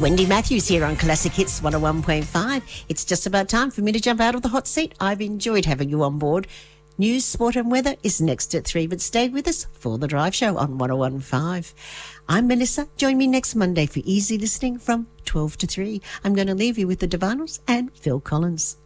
Wendy Matthews here on Classic Hits 101.5. It's just about time for me to jump out of the hot seat. I've enjoyed having you on board. News, sport and weather is next at 3, but stay with us for The Drive Show on 101.5. I'm Melissa. Join me next Monday for easy listening from 12 to 3. I'm going to leave you with the Divinyls and Phil Collins.